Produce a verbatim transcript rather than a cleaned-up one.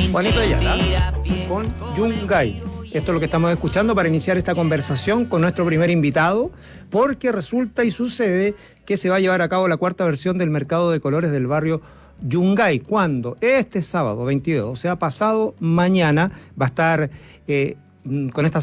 Juanito Ayala con Yungay. Esto es lo que estamos escuchando para iniciar esta conversación con nuestro primer invitado, porque resulta y sucede que se va a llevar a cabo la cuarta versión del mercado de colores del barrio Yungay. ¿Cuándo? Este sábado veintidós, o sea, pasado mañana va a estar eh, con esta